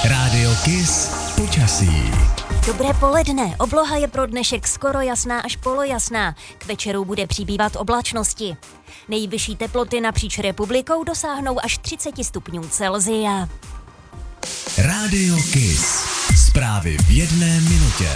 Rádio Kiss počasí. Dobré poledne, obloha je pro dnešek skoro jasná až polojasná. K večeru bude přibývat oblačnosti. Nejvyšší teploty napříč republikou dosáhnou až 30 stupňů Celsia. Rádio Kiss. Zprávy v jedné minutě.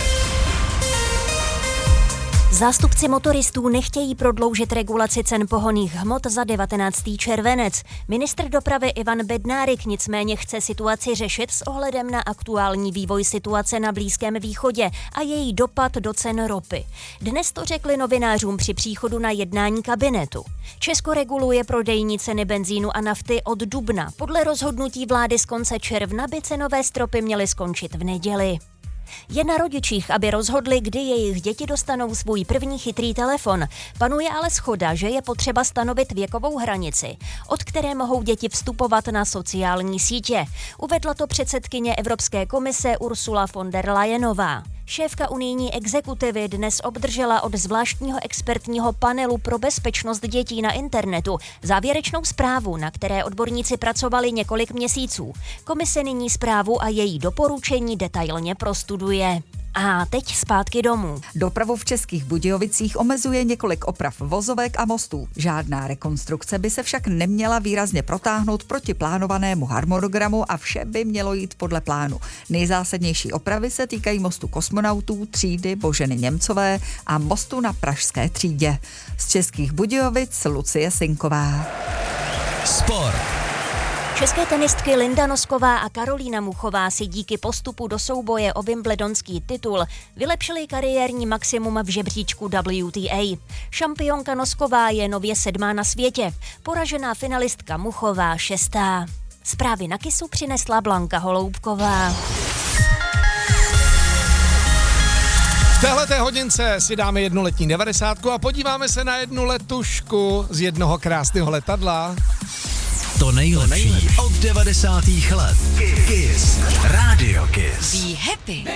Zástupci motoristů nechtějí prodloužit regulaci cen pohonných hmot za 19. červenec. Ministr dopravy Ivan Bednárik nicméně chce situaci řešit s ohledem na aktuální vývoj situace na Blízkém východě a její dopad do cen ropy. Dnes to řekli novinářům při příchodu na jednání kabinetu. Česko reguluje prodejní ceny benzínu a nafty od dubna. Podle rozhodnutí vlády z konce června by cenové stropy měly skončit v neděli. Je na rodičích, aby rozhodli, kdy jejich děti dostanou svůj první chytrý telefon. Panuje ale shoda, že je potřeba stanovit věkovou hranici, od které mohou děti vstupovat na sociální sítě. Uvedla to předsedkyně Evropské komise Ursula von der Leyenová. Šéfka unijní exekutivy dnes obdržela od zvláštního expertního panelu pro bezpečnost dětí na internetu závěrečnou zprávu, na které odborníci pracovali několik měsíců. Komise nyní zprávu a její doporučení detailně prostuduje. A teď zpátky domů. Dopravu v Českých Budějovicích omezuje několik oprav vozovek a mostů. Žádná rekonstrukce by se však neměla výrazně protáhnout proti plánovanému harmonogramu a vše by mělo jít podle plánu. Nejzásadnější opravy se týkají mostu Kosmonautů, třídy Boženy Němcové a mostu na Pražské třídě. Z Českých Budějovic Lucie Sinková. Sport. České tenistky Linda Nosková a Karolína Muchová si díky postupu do souboje o wimbledonský titul vylepšily kariérní maximum v žebříčku WTA. Šampionka Nosková je nově 7. na světě, poražená finalistka Muchová 6. Zprávy na Kissu přinesla Blanka Holoubková. V téhleté hodince si dáme jednu letní 90 a podíváme se na jednu letušku z jednoho krásného letadla. To nejlepší od 90. let. Kiss. Rádio Kiss. Be happy.